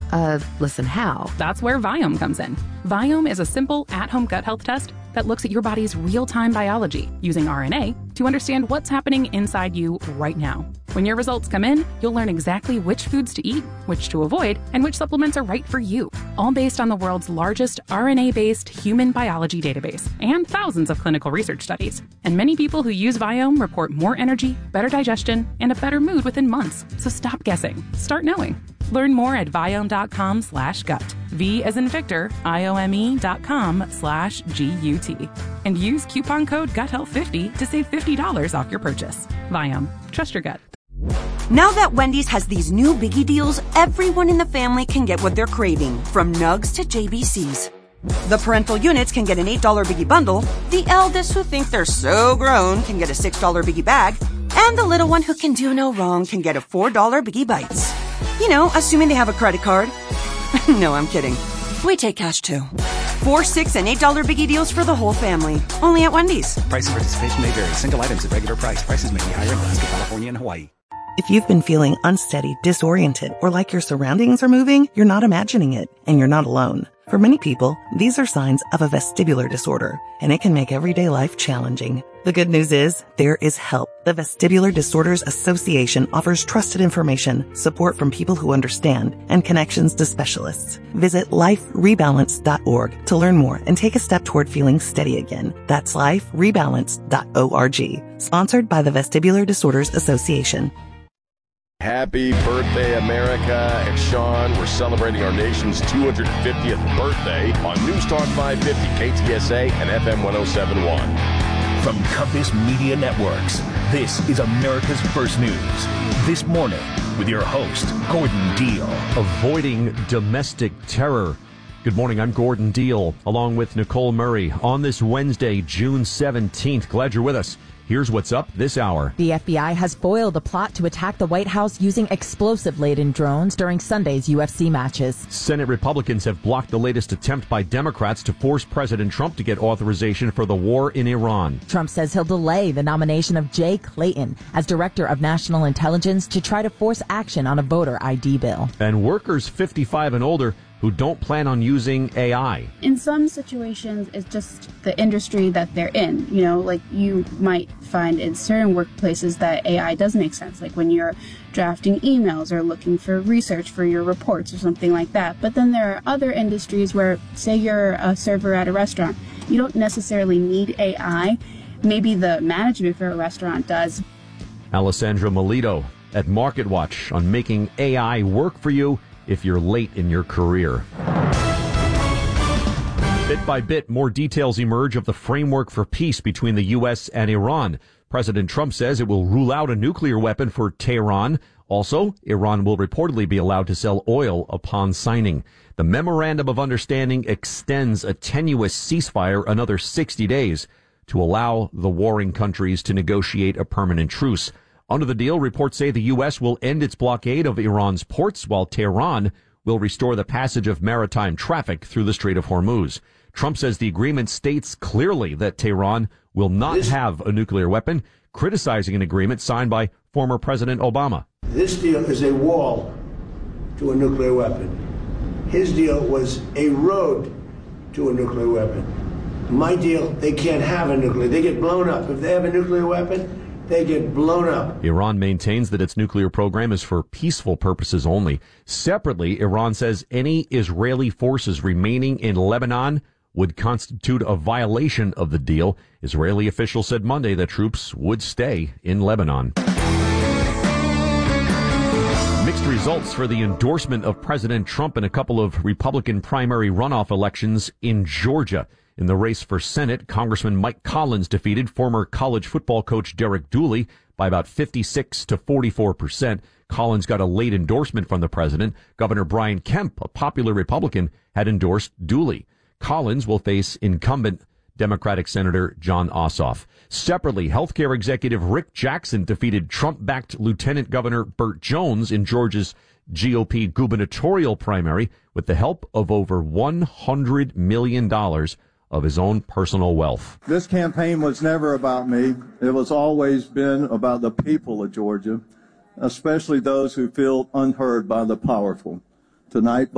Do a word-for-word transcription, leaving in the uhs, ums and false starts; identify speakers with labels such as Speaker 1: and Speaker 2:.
Speaker 1: Uh, listen, how?
Speaker 2: That's where Viome comes in. Viome is a simple, at-home gut health test that looks at your body's real-time biology using R N A to understand what's happening inside you right now. When your results come in, you'll learn exactly which foods to eat, which to avoid, and which supplements are right for you, all based on the world's largest R N A-based human biology database and thousands of clinical research studies. And many people who use Viome report more energy, better digestion, and a better mood within months. So stop guessing. Start knowing. Learn more at Viome.com slash gut. V as in Victor, I-O-M-E dot com slash G-U-T. And use coupon code gut health fifty to save fifty dollars off your purchase. Viome. Trust your gut.
Speaker 3: Now that Wendy's has these new biggie deals, everyone in the family can get what they're craving, from nugs to J B Cs. The parental units can get an eight dollar biggie bundle, the eldest who think they're so grown can get a six dollar biggie bag, and the little one who can do no wrong can get a four dollar biggie bites. You know, assuming they have a credit card. No, I'm kidding. We take cash too. Four, six, and eight dollar biggie deals for the whole family. Only at Wendy's.
Speaker 4: Price and participation may vary. Single items at regular price. Prices may be higher in Alaska, California, and Hawaii.
Speaker 5: If you've been feeling unsteady, disoriented, or like your surroundings are moving, you're not imagining it, and you're not alone. For many people, these are signs of a vestibular disorder, and it can make everyday life challenging. The good news is, there is help. The Vestibular Disorders Association offers trusted information, support from people who understand, and connections to specialists. Visit life rebalance dot org to learn more and take a step toward feeling steady again. That's life rebalance dot org. Sponsored by the Vestibular Disorders Association.
Speaker 6: Happy birthday, America. And Sean, we're celebrating our nation's two hundred fiftieth birthday on News Talk five fifty, K T S A, and F M ten seventy-one.
Speaker 7: From Compass Media Networks, this is America's First News. This morning, with your host, Gordon Deal.
Speaker 8: Avoiding domestic terror. Good morning, I'm Gordon Deal, along with Nicole Murray, on this Wednesday, June seventeenth. Glad you're with us. Here's what's up this hour.
Speaker 9: The F B I has foiled a plot to attack the White House using explosive-laden drones during Sunday's U F C matches.
Speaker 8: Senate Republicans have blocked the latest attempt by Democrats to force President Trump to get authorization for the war in Iran.
Speaker 9: Trump says he'll delay the nomination of Jay Clayton as Director of National Intelligence to try to force action on a voter I D bill.
Speaker 8: And workers fifty-five and older who don't plan on using A I.
Speaker 10: In some situations, it's just the industry that they're in. You know, like you might find in certain workplaces that A I does make sense, like when you're drafting emails or looking for research for your reports or something like that. But then there are other industries where, say you're a server at a restaurant, you don't necessarily need A I. Maybe the management for a restaurant does.
Speaker 8: Alessandra Melito at MarketWatch on making A I work for you if you're late in your career. Bit by bit, more details emerge of the framework for peace between the U S and Iran. President Trump says it will rule out a nuclear weapon for Tehran. Also, Iran will reportedly be allowed to sell oil upon signing. The Memorandum of Understanding extends a tenuous ceasefire another sixty days to allow the warring countries to negotiate a permanent truce. Under the deal, reports say the U S will end its blockade of Iran's ports, while Tehran will restore the passage of maritime traffic through the Strait of Hormuz. Trump says the agreement states clearly that Tehran will not
Speaker 11: this,
Speaker 8: have a nuclear weapon, criticizing an agreement signed by former President Obama.
Speaker 11: This deal is a wall to a nuclear weapon. His deal was a road to a nuclear weapon. My deal, they can't have a nuclear. They get blown up. If they have a nuclear weapon, they get blown up.
Speaker 8: Iran maintains that its nuclear program is for peaceful purposes only. Separately, Iran says any Israeli forces remaining in Lebanon would constitute a violation of the deal. Israeli officials said Monday that troops would stay in Lebanon. Mixed results for the endorsement of President Trump in a couple of Republican primary runoff elections in Georgia. In the race for Senate, Congressman Mike Collins defeated former college football coach Derek Dooley by about fifty-six to forty-four percent. Collins got a late endorsement from the president. Governor Brian Kemp, a popular Republican, had endorsed Dooley. Collins will face incumbent Democratic Senator Jon Ossoff. Separately, healthcare executive Rick Jackson defeated Trump-backed Lieutenant Governor Burt Jones in Georgia's G O P gubernatorial primary with the help of over one hundred million dollars of his own personal wealth.
Speaker 12: This campaign was never about me. It was always been about the people of Georgia, especially those who feel unheard by the powerful. Tonight,